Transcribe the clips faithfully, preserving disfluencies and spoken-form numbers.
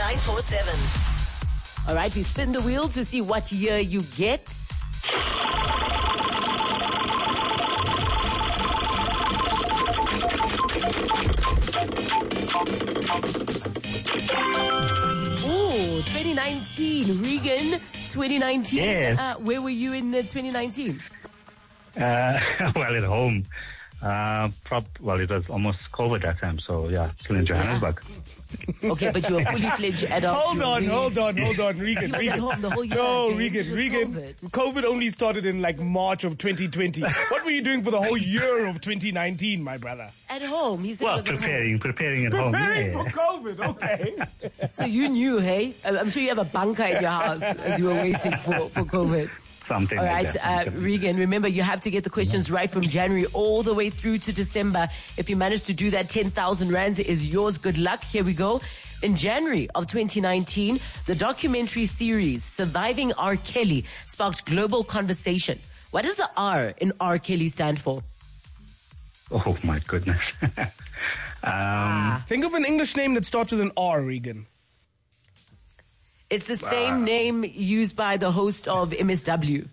nine four seven. All right, we spin the wheel to see what year you get. Oh, twenty nineteen. Regan, twenty nineteen. Yes. Uh, where were you in uh, twenty nineteen? Uh, well, at home. Uh, prop, well, it was almost COVID that time, so yeah, still in Johannesburg. Okay, but you were fully fledged adult. Hold on, really. hold on, hold on, Regan. He was Regan. at home the whole year. No, James. Regan, It was Regan. COVID. COVID only started in like March of twenty twenty. What were you doing for the whole year of twenty nineteen, my brother? At home, he said. Well, it was at home. preparing, preparing at home. Preparing Yeah. for COVID, okay. So you knew, hey? I- I'm sure you have a bunker at your house as you were waiting for, for COVID. Something All like right, that. uh, Regan, remember you have to get the questions right from January all the way through to December. If you manage to do that, ten thousand rands is yours. Good luck. Here we go. In January of twenty nineteen, the documentary series Surviving R. Kelly sparked global conversation. What does the R in R. Kelly stand for? Oh, my goodness. um, Ah. Think of an English name that starts with an R, Regan. It's the same name used by the host of M S W.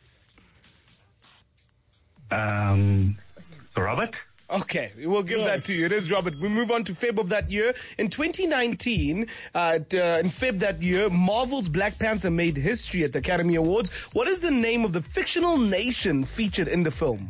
um, Robert? Okay, we'll give Yes. that to you. It is Robert. We move on to Feb of that year. In twenty nineteen, uh, t- uh, in Feb that year, Marvel's Black Panther made history at the Academy Awards. What is the name of the fictional nation featured in the film?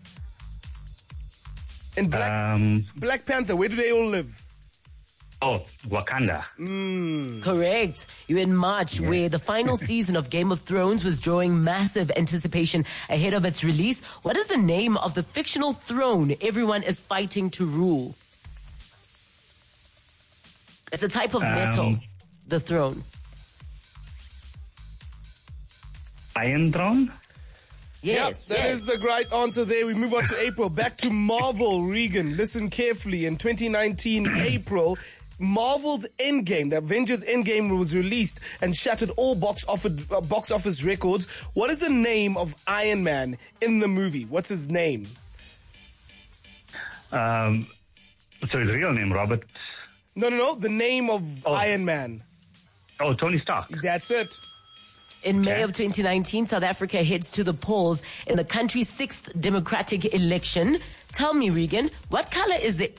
In Black, Um, Black Panther, where do they all live? oh, Wakanda. Correct. You're in March, where the final season of Game of Thrones was drawing massive anticipation ahead of its release. What is the name of the fictional throne everyone is fighting to rule? It's a type of metal, Um, the throne. Iron Throne? Yes, Yep, that yes. is the right answer there. We move on to April. Back to Marvel, Regan. Listen carefully. In twenty nineteen, April, Marvel's Endgame, the Avengers Endgame, was released and shattered all box office, uh, box office records. What is the name of Iron Man in the movie? What's his name? Um, so his real name, Robert. No, no, no. The name of Oh. Iron Man. Oh, Tony Stark. That's it. In May Okay. of twenty nineteen, South Africa heads to the polls in the country's sixth democratic election. Tell me, Regan, what color is the